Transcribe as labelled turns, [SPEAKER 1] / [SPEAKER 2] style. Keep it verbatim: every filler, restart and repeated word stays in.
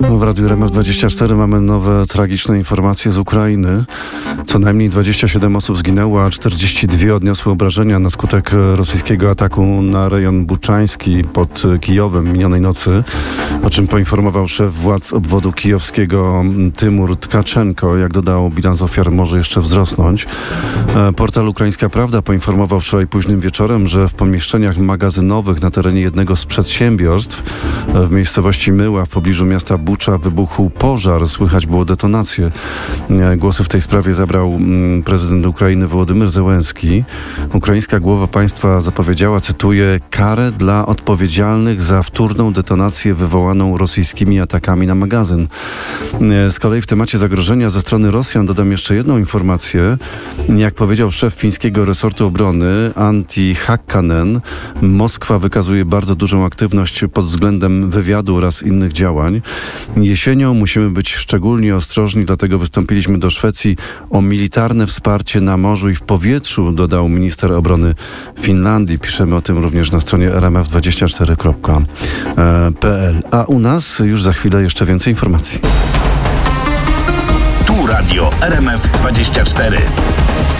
[SPEAKER 1] W Radiu R M F dwadzieścia cztery mamy nowe tragiczne informacje z Ukrainy. Co najmniej dwadzieścia siedem osób zginęło, a czterdzieści dwa odniosły obrażenia na skutek rosyjskiego ataku na rejon buczański pod Kijowem minionej nocy, o czym poinformował szef władz obwodu kijowskiego Tymur Tkaczenko. Jak dodał, bilans ofiar może jeszcze wzrosnąć. Portal Ukraińska Prawda poinformował wczoraj późnym wieczorem, że w pomieszczeniach magazynowych na terenie jednego z przedsiębiorstw w miejscowości Myła w pobliżu miasta Bucza wybuchł pożar. Słychać było detonację. Głosy w tej sprawie zabrał prezydent Ukrainy Wołodymyr Zełenski. Ukraińska głowa państwa zapowiedziała, cytuję, karę dla odpowiedzialnych za wtórną detonację wywołaną rosyjskimi atakami na magazyn. Z kolei w temacie zagrożenia ze strony Rosjan dodam jeszcze jedną informację. Jak powiedział szef fińskiego resortu obrony Antti Hakkanen, Moskwa wykazuje bardzo dużą aktywność pod względem wywiadu oraz innych działań. Jesienią musimy być szczególnie ostrożni, dlatego wystąpiliśmy do Szwecji o militarne wsparcie na morzu i w powietrzu, dodał minister obrony Finlandii. Piszemy o tym również na stronie r m f dwadzieścia cztery kropka p l. A u nas już za chwilę jeszcze więcej informacji.
[SPEAKER 2] Tu Radio R M F dwadzieścia cztery.